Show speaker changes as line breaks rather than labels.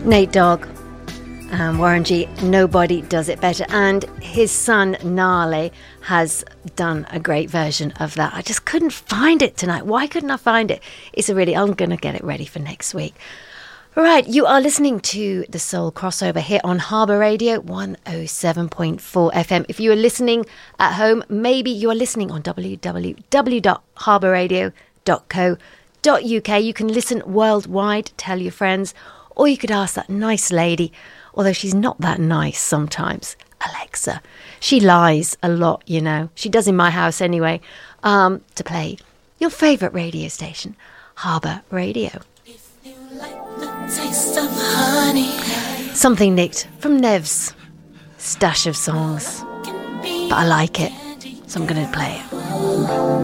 Nate Dogg, Warren G, Nobody Does It Better, and his son Gnarly has done a great version of that. I just couldn't find it tonight. Why couldn't I find it? I'm going to get it ready for next week. Right, you are listening to the Soul Crossover here on Harbour Radio 107.4 FM. If you are listening at home, maybe you are listening on www.harbourradio.co.uk. You can listen worldwide, tell your friends, or you could ask that nice lady, although she's not that nice sometimes, Alexa. She lies a lot, you know. She does in my house anyway, to play your favourite radio station, Harbour Radio.
If you like the taste of honey,
something nicked from Nev's stash of songs, but I like it, so I'm going to play it.